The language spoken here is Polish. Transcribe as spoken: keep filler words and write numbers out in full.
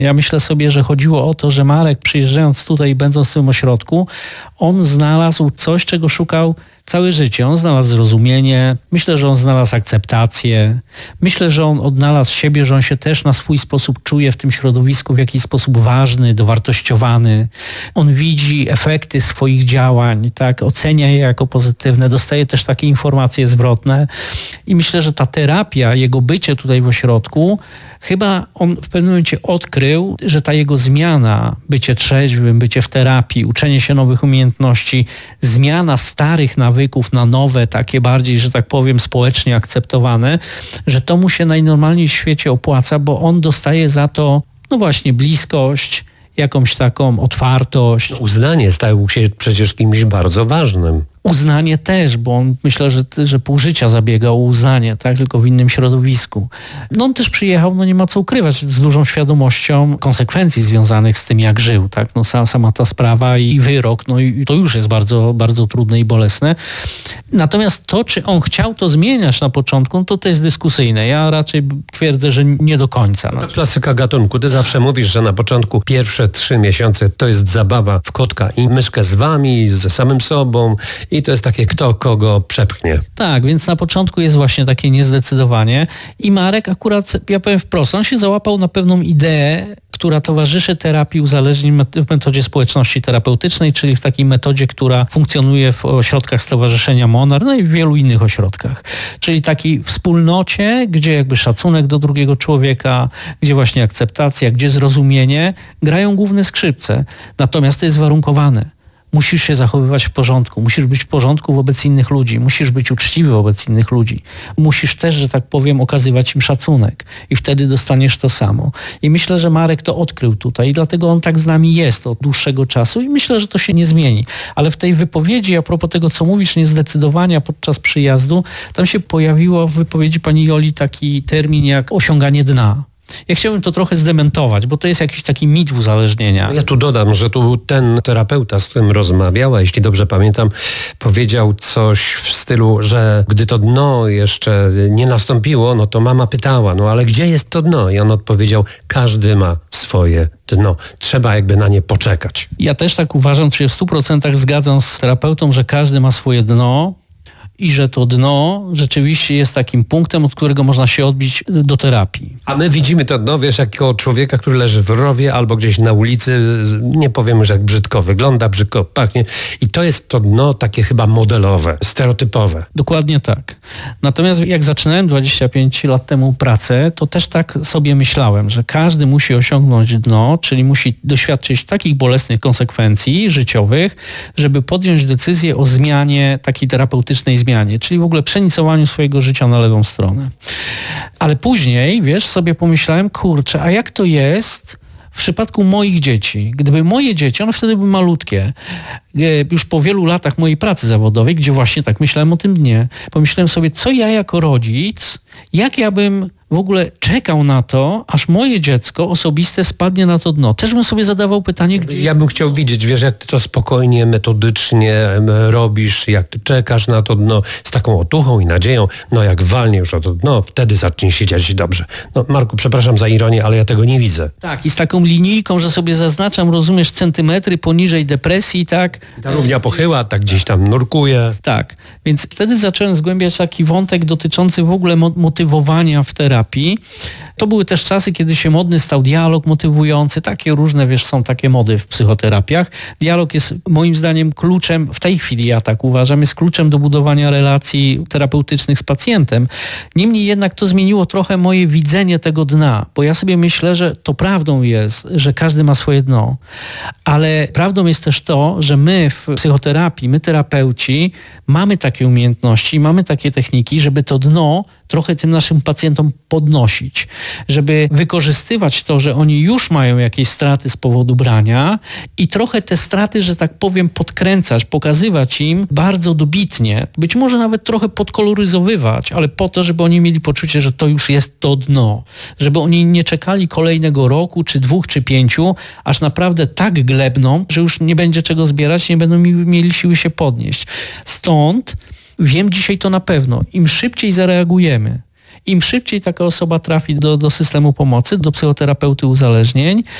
Ja myślę sobie, że chodziło o to, że Marek, przyjeżdżając tutaj i będąc w tym ośrodku, on znalazł coś, czego szukał całe życie. On znalazł zrozumienie, myślę, że on znalazł akceptację, myślę, że on odnalazł siebie, że on się też na swój sposób czuje w tym środowisku w jakiś sposób ważny, dowartościowany. On widzi efekty swoich działań, tak, ocenia je jako pozytywne, dostaje też takie informacje zwrotne i myślę, że ta terapia, jego bycie tutaj w ośrodku, chyba on w pewnym momencie odkrył, że ta jego zmiana, bycie trzeźwym, bycie w terapii, uczenie się nowych umiejętności, zmiana starych nawyków na nowe, takie bardziej, że tak powiem, społecznie akceptowane, że to mu się najnormalniej w świecie opłaca, bo on dostaje za to, no właśnie, bliskość, jakąś taką otwartość. Uznanie stał się przecież kimś bardzo ważnym. Uznanie też, bo on myślę, że, że pół życia zabiega o uznanie, tak, tylko w innym środowisku. No on też przyjechał, no nie ma co ukrywać, z dużą świadomością konsekwencji związanych z tym, jak żył, tak, no sama, sama ta sprawa i wyrok, no i to już jest bardzo, bardzo trudne i bolesne. Natomiast to, czy on chciał to zmieniać na początku, no to to jest dyskusyjne. Ja raczej twierdzę, że nie do końca. No. Klasyka gatunku. Ty zawsze mówisz, że na początku pierwsze trzy miesiące to jest zabawa w kotka i myszkę z wami, ze samym sobą. I to jest takie, kto kogo przepchnie. Tak, więc na początku jest właśnie takie niezdecydowanie i Marek akurat, ja powiem wprost, on się załapał na pewną ideę, która towarzyszy terapii uzależnień w metodzie społeczności terapeutycznej, czyli w takiej metodzie, która funkcjonuje w ośrodkach Stowarzyszenia Monar, no i w wielu innych ośrodkach. Czyli takiej wspólnocie, gdzie jakby szacunek do drugiego człowieka, gdzie właśnie akceptacja, gdzie zrozumienie grają główne skrzypce. Natomiast to jest warunkowane. Musisz się zachowywać w porządku, musisz być w porządku wobec innych ludzi, musisz być uczciwy wobec innych ludzi. Musisz też, że tak powiem, okazywać im szacunek i wtedy dostaniesz to samo. I myślę, że Marek to odkrył tutaj i dlatego on tak z nami jest od dłuższego czasu i myślę, że to się nie zmieni. Ale w tej wypowiedzi, a propos tego, co mówisz, niezdecydowania podczas przyjazdu, tam się pojawiło w wypowiedzi pani Joli taki termin jak osiąganie dna. Ja chciałbym to trochę zdementować, bo to jest jakiś taki mit uzależnienia. Ja tu dodam, że tu ten terapeuta, z którym rozmawiała, jeśli dobrze pamiętam, powiedział coś w stylu, że gdy to dno jeszcze nie nastąpiło, no to mama pytała, no ale gdzie jest to dno? I on odpowiedział, każdy ma swoje dno. Trzeba jakby na nie poczekać. Ja też tak uważam, czy się w stu procentach zgadzam z terapeutą, że każdy ma swoje dno. I że to dno rzeczywiście jest takim punktem, od którego można się odbić do terapii. A my widzimy to dno, wiesz, jako człowieka, który leży w rowie albo gdzieś na ulicy, nie powiem już jak brzydko wygląda, brzydko pachnie. I to jest to dno takie chyba modelowe, stereotypowe. Dokładnie tak. Natomiast jak zaczynałem dwadzieścia pięć lat temu pracę, to też tak sobie myślałem, że każdy musi osiągnąć dno, czyli musi doświadczyć takich bolesnych konsekwencji życiowych, żeby podjąć decyzję o zmianie takiej terapeutycznej zmiany. Czyli w ogóle przenicowaniu swojego życia na lewą stronę. Ale później, wiesz, sobie pomyślałem, kurczę, a jak to jest w przypadku moich dzieci? Gdyby moje dzieci, one wtedy były malutkie, już po wielu latach mojej pracy zawodowej, gdzie właśnie tak myślałem o tym dnie, pomyślałem sobie, co ja jako rodzic, jak ja bym w ogóle czekał na to, aż moje dziecko osobiste spadnie na to dno. Też bym sobie zadawał pytanie, gdzie... Ja bym chciał widzieć, wiesz, jak ty to spokojnie, metodycznie robisz, jak ty czekasz na to dno z taką otuchą i nadzieją, no jak walnie już o to dno, wtedy zacznie się dziać dobrze. No Marku, przepraszam za ironię, ale ja tego nie widzę. Tak, i z taką linijką, że sobie zaznaczam, rozumiesz, centymetry poniżej depresji, tak? Ta równia pochyła, tak gdzieś tam nurkuje. Tak, więc wtedy zacząłem zgłębiać taki wątek dotyczący w ogóle mo- motywowania w terapii. To były też czasy, kiedy się modny stał dialog motywujący. Takie różne, wiesz, są takie mody w psychoterapiach. Dialog jest moim zdaniem kluczem, w tej chwili ja tak uważam, jest kluczem do budowania relacji terapeutycznych z pacjentem. Niemniej jednak to zmieniło trochę moje widzenie tego dna, bo ja sobie myślę, że to prawdą jest, że każdy ma swoje dno, ale prawdą jest też to, że my w psychoterapii, my terapeuci mamy takie umiejętności, mamy takie techniki, żeby to dno trochę tym naszym pacjentom podnosić, żeby wykorzystywać to, że oni już mają jakieś straty z powodu brania i trochę te straty, że tak powiem, podkręcać, pokazywać im bardzo dobitnie, być może nawet trochę podkoloryzowywać, ale po to, żeby oni mieli poczucie, że to już jest to dno, żeby oni nie czekali kolejnego roku, czy dwóch, czy pięciu, aż naprawdę tak glebną, że już nie będzie czego zbierać, nie będą mieli siły się podnieść. Stąd wiem dzisiaj to na pewno, im szybciej zareagujemy, Im szybciej taka osoba trafi do, do systemu pomocy, do psychoterapeuty uzależnień,